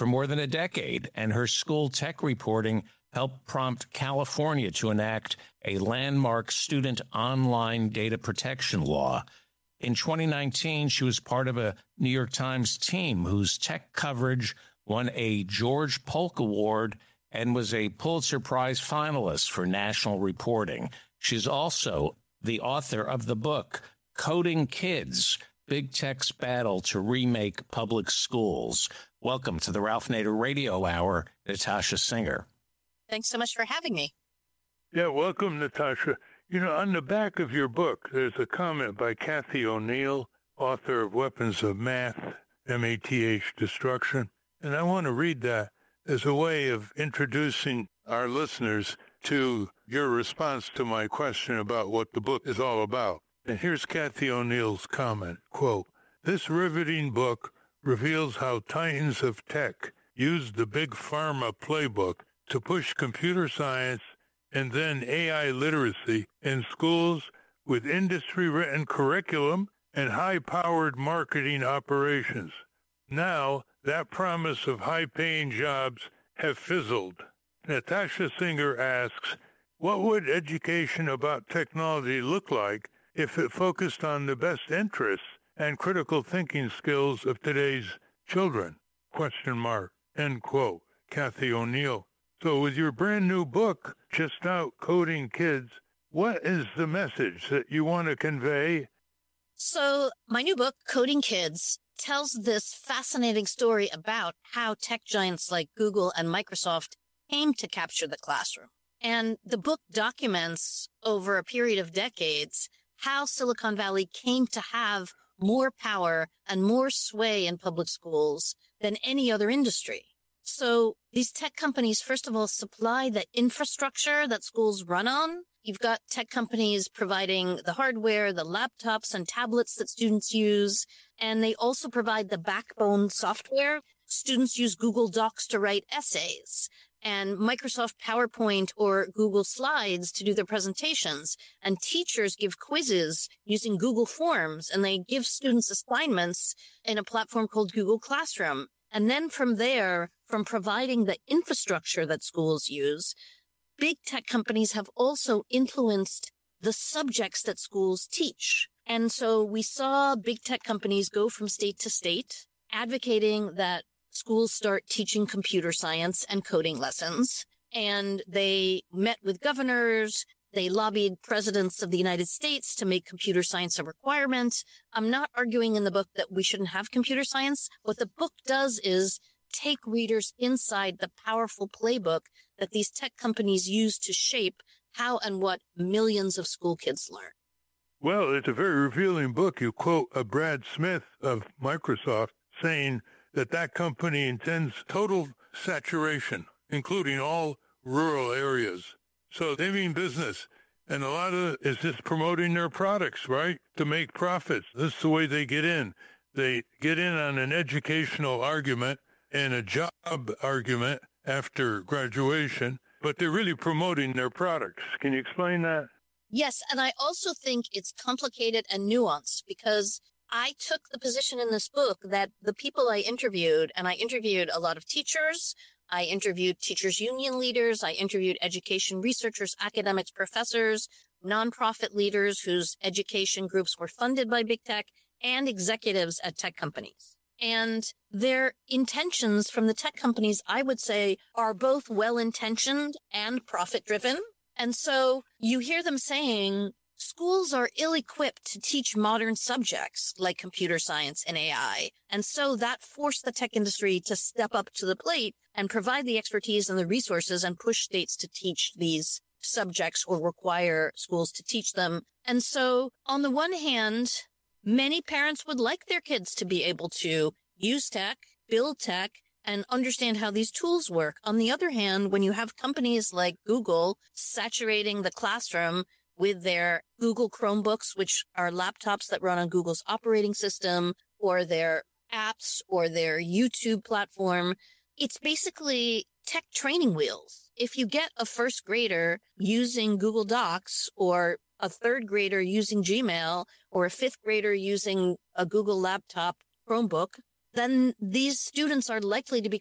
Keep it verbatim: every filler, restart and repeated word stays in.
for more than a decade, and her school tech reporting helped prompt California to enact a landmark student online data protection law. In twenty nineteen, she was part of a New York Times team whose tech coverage won a George Polk Award and was a Pulitzer Prize finalist for national reporting. She's also the author of the book, Coding Kids, Big Tech's Battle to Remake Public Schools. Welcome to the Ralph Nader Radio Hour, Natasha Singer. Thanks so much for having me. Yeah, welcome, Natasha. You know, on the back of your book, there's a comment by Cathy O'Neil, author of Weapons of Math, M A T H, Destruction. And I want to read that as a way of introducing our listeners to your response to my question about what the book is all about. And here's Cathy O'Neil's comment, quote, "This riveting book reveals how titans of tech used the big pharma playbook to push computer science and then A I literacy in schools with industry-written curriculum and high-powered marketing operations. Now, that promise of high-paying jobs have fizzled." Natasha Singer asks, what would education about technology look like if it focused on the best interests and critical thinking skills of today's children? Question mark. End quote. Cathy O'Neil. So with your brand new book, just out, Coding Kids, what is the message that you want to convey? So my new book, Coding Kids, tells this fascinating story about how tech giants like Google and Microsoft came to capture the classroom. And the book documents over a period of decades how Silicon Valley came to have more power and more sway in public schools than any other industry. So these tech companies, first of all, supply the infrastructure that schools run on. You've got tech companies providing the hardware, the laptops and tablets that students use, and they also provide the backbone software. Students use Google Docs to write essays, and Microsoft PowerPoint or Google Slides to do their presentations. And teachers give quizzes using Google Forms, and they give students assignments in a platform called Google Classroom. And then from there, from providing the infrastructure that schools use, big tech companies have also influenced the subjects that schools teach. And so we saw big tech companies go from state to state, advocating that schools start teaching computer science and coding lessons. And they met with governors. They lobbied presidents of the United States to make computer science a requirement. I'm not arguing in the book that we shouldn't have computer science. What the book does is take readers inside the powerful playbook that these tech companies use to shape how and what millions of school kids learn. Well, it's a very revealing book. You quote a Brad Smith of Microsoft saying that that company intends total saturation, including all rural areas. So they mean business. And a lot of it is just promoting their products, right, to make profits. This is the way they get in. They get in on an educational argument and a job argument after graduation, but they're really promoting their products. Can you explain that? Yes, and I also think it's complicated and nuanced because I took the position in this book that the people I interviewed, and I interviewed a lot of teachers, I interviewed teachers union leaders, I interviewed education researchers, academics, professors, nonprofit leaders whose education groups were funded by big tech, and executives at tech companies. And their intentions from the tech companies, I would say, are both well-intentioned and profit-driven. And so you hear them saying, schools are ill-equipped to teach modern subjects like computer science and A I. And so that forced the tech industry to step up to the plate and provide the expertise and the resources and push states to teach these subjects or require schools to teach them. And so on the one hand, many parents would like their kids to be able to use tech, build tech, and understand how these tools work. On the other hand, when you have companies like Google saturating the classroom with their Google Chromebooks, which are laptops that run on Google's operating system, or their apps, or their YouTube platform, it's basically tech training wheels. If you get a first grader using Google Docs, or a third grader using Gmail, or a fifth grader using a Google laptop Chromebook, then these students are likely to be